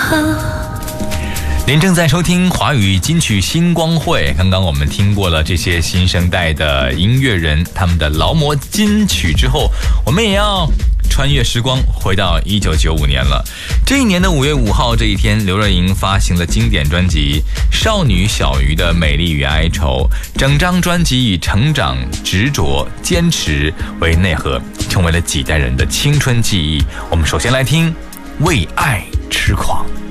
您正在收听华语金曲星光会，刚刚我们听过了这些新生代的音乐人他们的劳模金曲之后，我们也要穿越时光回到1995年了。这一年的5月5号这一天，刘若英发行了经典专辑《少女小鱼的美丽与哀愁》，整张专辑以成长、执着、坚持为内核，成为了几代人的青春记忆。我们首先来听《为爱痴狂》。